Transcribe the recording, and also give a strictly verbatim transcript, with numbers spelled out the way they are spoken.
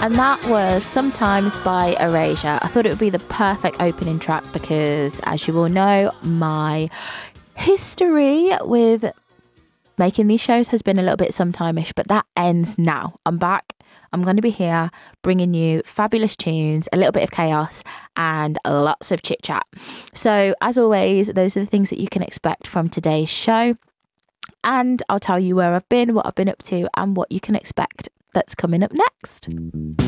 And that was Sometimes by Erasure. I thought it would be the perfect opening track because, as you all know, my history with making these shows has been a little bit sometime-ish, but that ends now. I'm back. I'm going to be here bringing you fabulous tunes, a little bit of chaos, and lots of chit-chat. So, as always, those are the things that you can expect from today's show. And I'll tell you where I've been, what I've been up to, and what you can expect that's coming up next.